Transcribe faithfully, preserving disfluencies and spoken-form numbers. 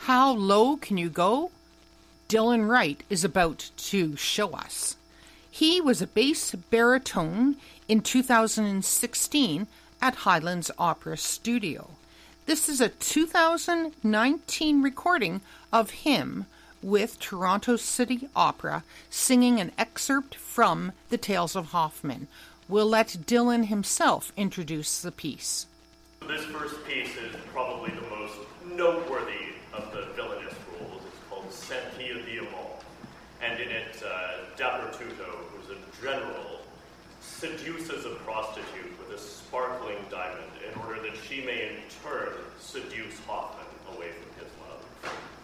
How low can you go? Dylan Wright is about to show us. He was a bass baritone in two thousand sixteen at Highlands Opera Studio. This is a two thousand nineteen recording of him with Toronto City Opera singing an excerpt from The Tales of Hoffmann. We'll let Dylan himself introduce the piece. This first piece is probably the most noteworthy of the villainous roles. It's called Senti Diamant. And in it, uh, Dappertuto, who's a general, seduces a prostitute with a sparkling diamond in order that she may in turn seduce Hoffmann away from his